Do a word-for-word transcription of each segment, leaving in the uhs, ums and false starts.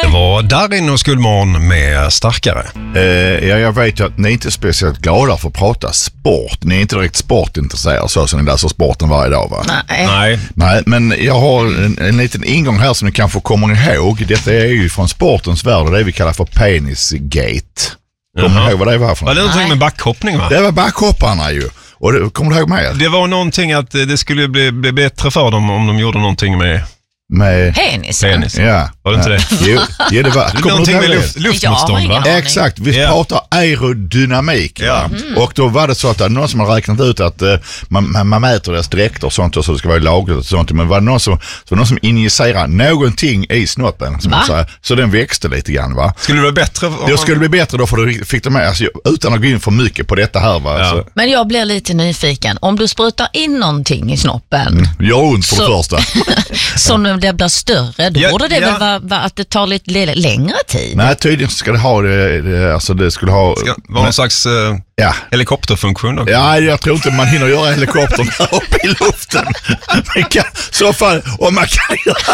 var Darin och Skuldmorgon med Starkare. Eh, ja, jag vet ju att ni inte är speciellt glada för att prata sport. Ni är inte direkt sportintresserade så som ni läser sporten varje dag, va? Nej. Nej. Nej, men jag har en, en liten ingång här som ni kanske kommer ihåg. Detta är ju från sportens värld och det vi kallar för penisgate. Kommer ni ihåg vad det var för Var det någonting med backhoppning, va? Det var backhopparna ju. Och det, kommer du ihåg med? Det var någonting att det skulle bli, bli bättre för dem om de gjorde någonting med Med penisen. penisen. Ja. Var det inte det? Jo, ja, det var. Det Kommer någonting du med ihåg luft, det? luftmotstånd, va? Ja, Exakt, vi Ja. pratar aerodynamik. Ja. Mm. Och då var det så att det är någon som har räknat ut att uh, man, man, man mäter deras dräkter och sånt och så det ska vara lagligt och sånt. Men var det någon som, så var det någon som injicerade någonting i snoppen som man säger, så den växte lite grann, va? Skulle det bli bättre? Om Det skulle bli bättre då för då fick de med, alltså, utan att gå in för mycket på detta här, va? Ja. Så, Men jag blir lite nyfiken. Om du sprutar in någonting i snoppen gör ont för Så- det första. som när det blir större, då Ja, borde det ja. väl vara va, att det tar lite le- längre tid? Nej, tydligen ska det ha det, det alltså det skulle ha... Ska vara någon slags uh, Ja. helikopterfunktion då? Ja, jag tror inte man hinner göra helikoptern här uppe i luften. Men kan, så fall, om man kan göra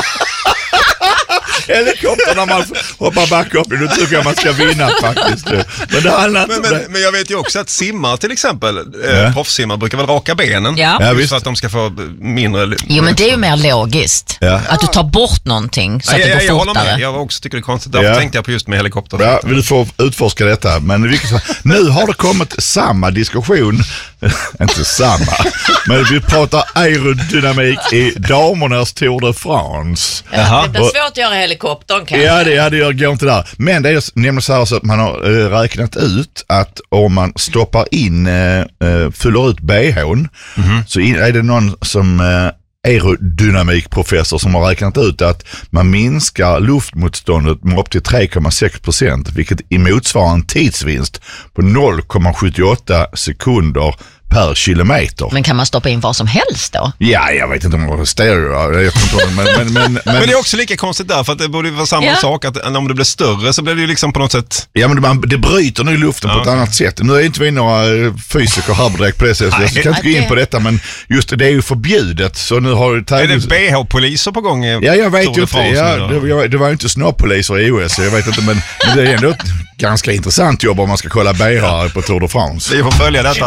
helikoptern när man hoppar backhoppning, då tycker jag man ska vinna faktiskt. Men det handlar inte Men, om men, det. men jag vet ju också att simmar till exempel, Ja. eh, proffssimmar brukar väl raka benen? Ja. Ja, Just visst. för att de ska få mindre... Jo, men det är ju mer logiskt. Ja. Att du tar bort någonting så Nej, att det jag, går jag håller fortare. med. Jag också tycker det är konstigt. Därför Ja. tänkte jag på just med helikopter. Ja, du får utforska detta. Men i vilket fall, nu har det kommit samma diskussion, inte samma, men vi pratar aerodynamik i damernas Tour de France. Jaha. Det blir svårt att göra helikoptern kanske. Ja, det, ja, det gör- går inte där. Men det är nämligen så här så att man har äh, räknat ut att om man stoppar in, äh, äh, fyller ut B H:n, Mhm. så in, är det någon som äh, aerodynamikprofessor som har räknat ut att man minskar luftmotståndet med upp till tre komma sex procent, vilket i motsvarar en tidsvinst på noll komma sjuttioåtta sekunder per kilometer. Men kan man stoppa in vad som helst då? Ja, jag vet inte om det var stereo. Jag tror inte, men, men, men, men, Men det är också lika konstigt där, för att det borde ju vara samma Ja. sak, att om det blir större så blir det ju liksom på något sätt... Ja, men det, man, det bryter nu luften på Ja. ett annat sätt. Nu är inte vi några eh, fysiker här direkt på det sättet. Jag kan inte gå in det- på detta, men just det, det är ju förbjudet. Så nu har det Är det tävlings... B H-poliser på gång i Ja, jag vet Tour ju de inte. France Ja, nu då? det, jag- det var ju inte snobbpoliser i O S, så jag vet inte. Men, men det är ändå ett ganska intressant jobb om man ska kolla B H på Tour de France. Vi får följa detta.